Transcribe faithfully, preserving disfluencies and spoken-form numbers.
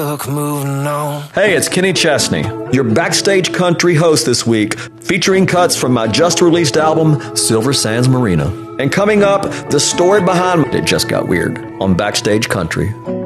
book, moving on. Hey, it's Kenny Chesney, your Backstage Country host this week, featuring cuts from my just-released album, Silver Sands Marina. And coming up, the story behind It Just Got Weird on Backstage Country.